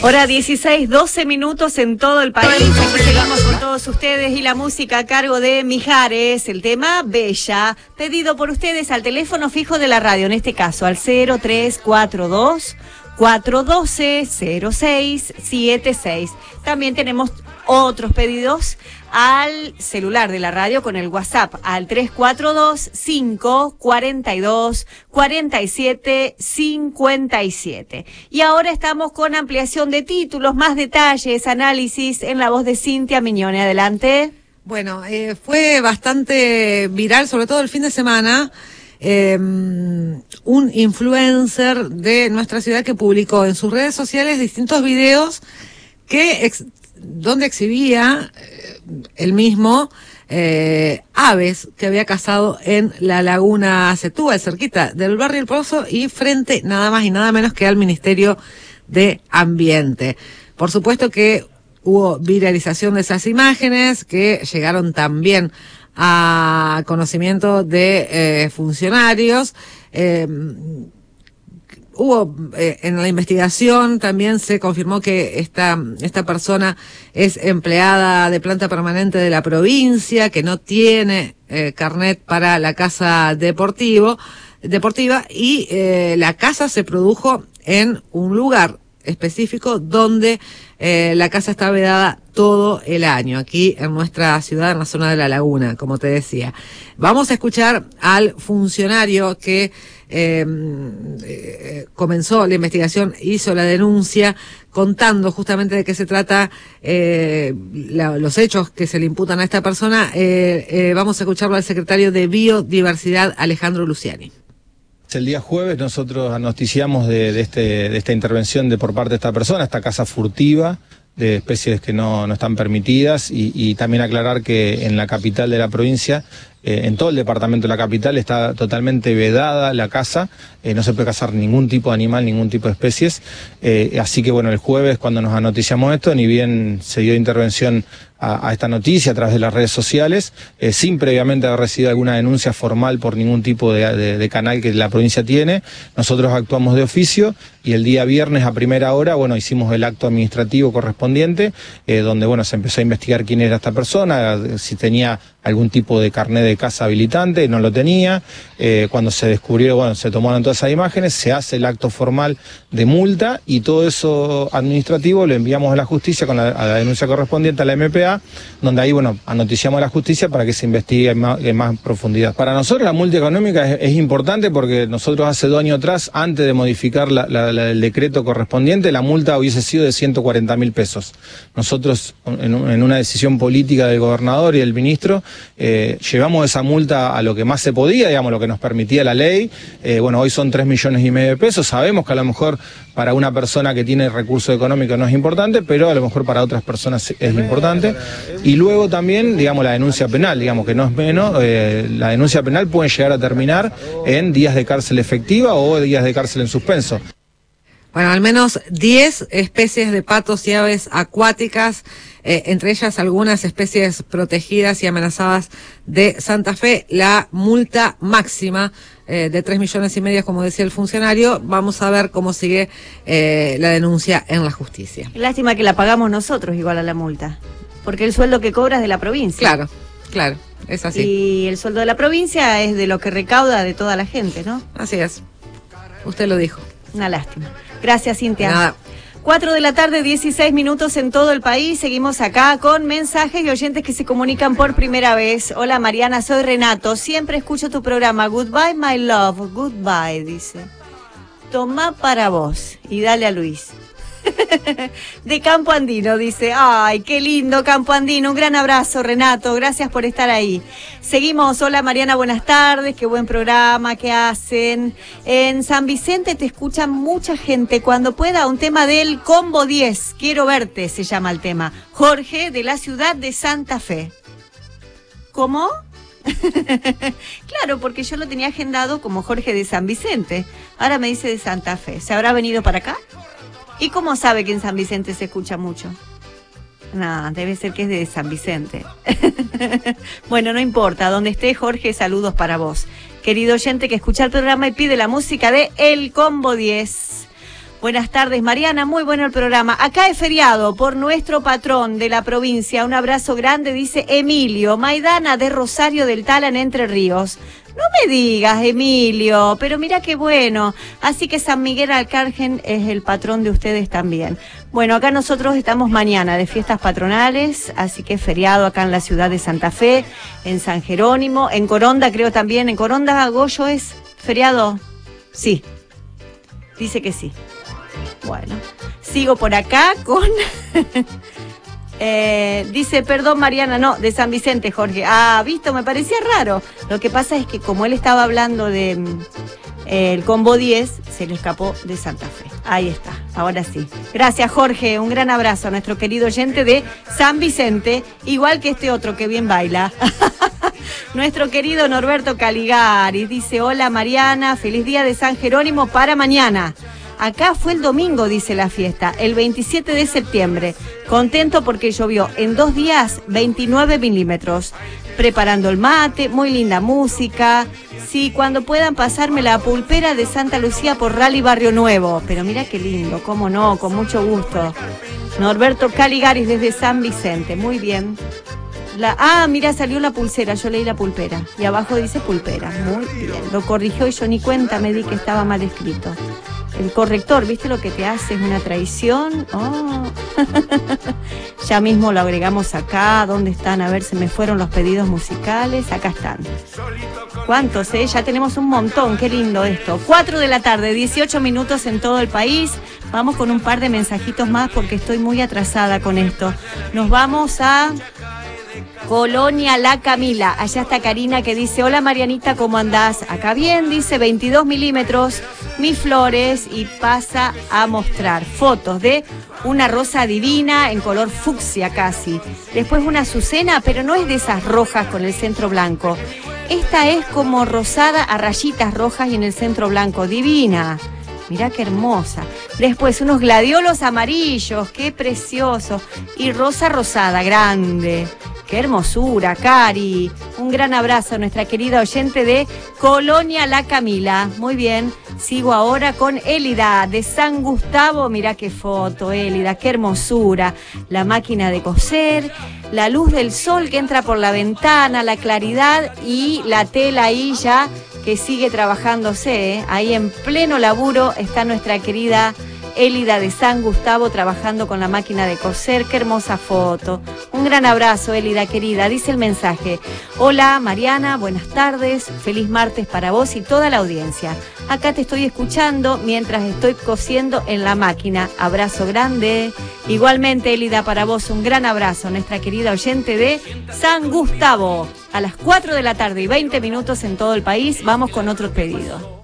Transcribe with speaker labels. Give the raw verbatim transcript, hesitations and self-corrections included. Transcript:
Speaker 1: Hora dieciséis, doce minutos en todo el país. Aquí seguimos con todos ustedes y la música a cargo de Mijares, el tema Bella, pedido por ustedes al teléfono fijo de la radio, en este caso al cero tres cuatro dos, cuatro uno dos, cero seis siete seis. También tenemos otros pedidos al celular de la radio con el WhatsApp al tres cuatro dos, cinco cuatro dos, cuatro siete cinco siete. Y ahora estamos con ampliación de títulos, más detalles, análisis en la voz de Cintia Mignone. Adelante.
Speaker 2: Bueno, eh, fue bastante viral, sobre todo el fin de semana, eh, un influencer de nuestra ciudad que publicó en sus redes sociales distintos videos que ex donde exhibía eh, el mismo eh, aves que había cazado en la laguna Setúbal, cerquita del barrio El Pozo y frente nada más y nada menos que al Ministerio de Ambiente. Por supuesto que hubo viralización de esas imágenes que llegaron también a conocimiento de eh, funcionarios. Eh, Hubo, eh, en la investigación también se confirmó que esta, esta persona es empleada de planta permanente de la provincia, que no tiene eh, carnet para la casa deportivo, deportiva y eh, la caza se produjo en un lugar específico donde eh, la caza está vedada todo el año, aquí en nuestra ciudad, en la zona de la laguna, como te decía. Vamos a escuchar al funcionario que eh, eh, comenzó la investigación, hizo la denuncia, contando justamente de qué se trata, eh, la, los hechos que se le imputan a esta persona. Eh, eh, vamos a escucharlo al secretario de Biodiversidad, Alejandro Luciani.
Speaker 3: El día jueves nosotros noticiamos de, de, este, de esta intervención de por parte de esta persona, esta caza furtiva de especies que no, no están permitidas y, y también aclarar que en la capital de la provincia, eh, en todo el departamento de la capital está totalmente vedada la caza, eh, no se puede cazar ningún tipo de animal, ningún tipo de especies, eh, así que bueno, el jueves cuando nos anoticiamos esto, ni bien se dio intervención a, a esta noticia a través de las redes sociales, eh, sin previamente haber recibido alguna denuncia formal por ningún tipo de, de, de canal que la provincia tiene, nosotros actuamos de oficio y el día viernes a primera hora, bueno, hicimos el acto administrativo correspondiente, eh, donde bueno, se empezó a investigar quién era esta persona, si tenía algún tipo de carnet de caza habilitante, no lo tenía, eh, cuando se descubrió, bueno, se tomaron todas esas imágenes, se hace el acto formal de multa y todo eso administrativo lo enviamos a la justicia con la, a la denuncia correspondiente a la M P A, donde ahí, bueno, anoticiamos a la justicia para que se investigue en más, en más profundidad. Para nosotros la multa económica es, es importante porque nosotros hace dos años atrás, antes de modificar la, la, la, el decreto correspondiente, la multa hubiese sido de ciento cuarenta mil pesos. Nosotros, en, en una decisión política del gobernador y el ministro, eh, llevamos esa multa a lo que más se podía, digamos, lo que nos permitía la ley. Eh, bueno, hoy son tres millones y medio de pesos. Sabemos que a lo mejor para una persona que tiene recursos económicos no es importante, pero a lo mejor para otras personas es importante. Y luego también, digamos, la denuncia penal, digamos que no es menos, eh, la denuncia penal puede llegar a terminar en días de cárcel efectiva o días de cárcel en suspenso.
Speaker 2: Bueno, al menos diez especies de patos y aves acuáticas, eh, entre ellas algunas especies protegidas y amenazadas de Santa Fe. La multa máxima eh, de tres millones y medio, como decía el funcionario. Vamos a ver cómo sigue eh, la denuncia en la justicia.
Speaker 1: Lástima que la pagamos nosotros igual a la multa, porque el sueldo que cobra es de la provincia.
Speaker 2: Claro, claro, es así.
Speaker 1: Y el sueldo de la provincia es de lo que recauda de toda la gente, ¿no?
Speaker 2: Así es. Usted lo dijo.
Speaker 1: Una lástima. Gracias, Cintia.
Speaker 2: Nada.
Speaker 1: Cuatro de la tarde, dieciséis minutos en todo el país. Seguimos acá con mensajes de oyentes que se comunican por primera vez. Hola, Mariana, soy Renato. Siempre escucho tu programa. Goodbye, my love. Goodbye, dice. Toma para vos. Y dale a Luis. De Campo Andino, dice. Ay, qué lindo Campo Andino. Un gran abrazo, Renato, gracias por estar ahí. Seguimos. Hola, Mariana, buenas tardes, qué buen programa que hacen. En San Vicente te escuchan mucha gente. Cuando pueda, un tema del Combo diez, Quiero verte, se llama el tema. Jorge, de la ciudad de Santa Fe. ¿Cómo? Claro, porque yo lo tenía agendado como Jorge de San Vicente. Ahora me dice de Santa Fe. ¿Se habrá venido para acá? ¿Y cómo sabe que en San Vicente se escucha mucho? No, debe ser que es de San Vicente. Bueno, no importa. Donde esté, Jorge, saludos para vos. Querido oyente que escucha el programa y pide la música de El Combo diez. Buenas tardes, Mariana, muy bueno el programa. Acá es feriado por nuestro patrón de la provincia. Un abrazo grande, dice Emilio, Maidana de Rosario del Tala en Entre Ríos. No me digas, Emilio, pero mira qué bueno. Así que San Miguel Arcángel es el patrón de ustedes también. Bueno, acá nosotros estamos mañana de fiestas patronales, así que feriado acá en la ciudad de Santa Fe, en San Jerónimo, en Coronda creo también. ¿En Coronda, Goyo, es feriado? Sí, dice que sí. Bueno, sigo por acá con... Eh, dice, perdón Mariana, no, de San Vicente, Jorge. Ah, visto, me parecía raro. Lo que pasa es que como él estaba hablando de eh, el combo diez, se le escapó de Santa Fe. Ahí está, ahora sí. Gracias, Jorge, un gran abrazo a nuestro querido oyente de San Vicente, igual que este otro que bien baila. Nuestro querido Norberto Caligari dice, hola Mariana, feliz día de San Jerónimo para mañana. Acá fue el domingo, dice la fiesta, el veintisiete de septiembre. Contento porque llovió en dos días veintinueve milímetros. Preparando el mate, muy linda música. Sí, cuando puedan pasarme la pulpera de Santa Lucía por Rally Barrio Nuevo. Pero mira qué lindo, cómo no, con mucho gusto. Norberto Caligaris desde San Vicente, muy bien. La, ah, mira, salió la pulsera, yo leí la pulpera. Y abajo dice pulpera, muy bien. Lo corrigió y yo ni cuenta me di que estaba mal escrito. El corrector, ¿viste lo que te hace? Es una traición. Oh. Ya mismo lo agregamos acá. ¿Dónde están? A ver, se me fueron los pedidos musicales. Acá están. ¿Cuántos, eh? Ya tenemos un montón. Qué lindo esto. cuatro de la tarde, dieciocho minutos en todo el país. Vamos con un par de mensajitos más porque estoy muy atrasada con esto. Nos vamos a... Colonia La Camila, allá está Karina que dice, hola Marianita, ¿cómo andás? Acá bien, dice veintidós milímetros, mis flores, y pasa a mostrar fotos de una rosa divina en color fucsia casi. Después una azucena, pero no es de esas rojas con el centro blanco. Esta es como rosada a rayitas rojas y en el centro blanco, divina. Mirá qué hermosa. Después unos gladiolos amarillos, qué precioso. Y rosa rosada, grande. Qué hermosura, Cari. Un gran abrazo a nuestra querida oyente de Colonia La Camila. Muy bien. Sigo ahora con Élida de San Gustavo. Mirá qué foto, Élida. Qué hermosura. La máquina de coser, la luz del sol que entra por la ventana, la claridad y la tela ahí ya que sigue trabajándose, ¿eh? Ahí en pleno laburo está nuestra querida Élida de San Gustavo trabajando con la máquina de coser. Qué hermosa foto. Un gran abrazo, Élida querida. Dice el mensaje, hola Mariana, buenas tardes, feliz martes para vos y toda la audiencia. Acá te estoy escuchando mientras estoy cosiendo en la máquina. Abrazo grande. Igualmente, Élida, para vos un gran abrazo, nuestra querida oyente de San Gustavo. A las cuatro de la tarde y veinte minutos en todo el país, vamos con otro pedido.